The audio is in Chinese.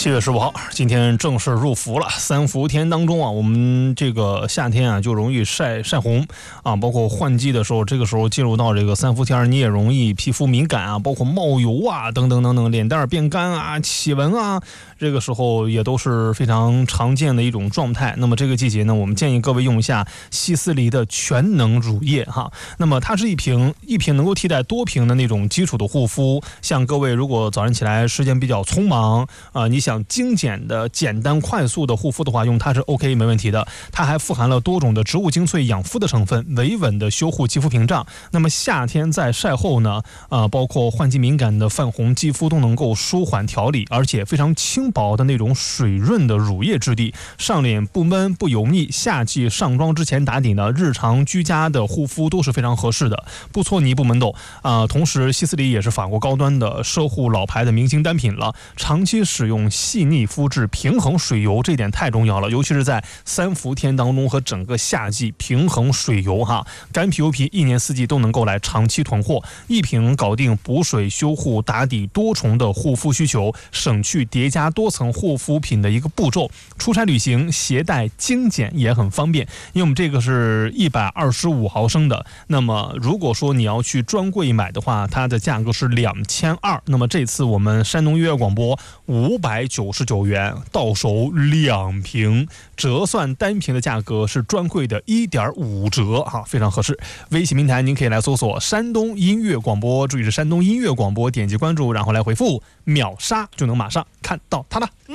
7月15号，今天正式入伏了。三伏天当中啊，我们这个夏天啊就容易晒红啊，包括换季的时候，这个时候进入到这个三伏天，你也容易皮肤敏感啊，包括冒油啊等等等等，脸蛋变干啊、起纹啊，这个时候也都是非常常见的一种状态。那么这个季节呢，我们建议各位用一下希思黎的全能乳液哈。那么它是一瓶能够替代多瓶的那种基础的护肤，像各位如果早上起来时间比较匆忙啊，你想精简的、简单快速的护肤的话，用它是 OK 没问题的。它还富含了多种的植物精粹养肤的成分，维稳的修护肌肤屏障。那么夏天在晒后呢，包括换季敏感的泛红肌肤都能够舒缓调理，而且非常轻薄的那种水润的乳液质地，上脸不闷不油腻。夏季上妆之前打底呢，日常居家的护肤都是非常合适的，不搓泥不闷痘同时希思黎也是法国高端的奢护老牌的明星单品了，长期使用细腻肤质平衡水油，这点太重要了，尤其是在三伏天当中和整个夏季平衡水油哈，干皮油皮一年四季都能够来长期囤货，一瓶搞定补水修护打底多重的护肤需求，省去叠加多层护肤品的一个步骤，出差旅行携带精简也很方便。因为我们这个是125毫升的，那么如果说你要去专柜买的话，它的价格是2200，那么这次我们山东音乐广播599元到手2瓶，折算单瓶的价格是专柜的1.5折哈，非常合适。微信平台您可以来搜索山东音乐广播，注意是山东音乐广播，点击关注，然后来回复秒杀就能马上看到它了。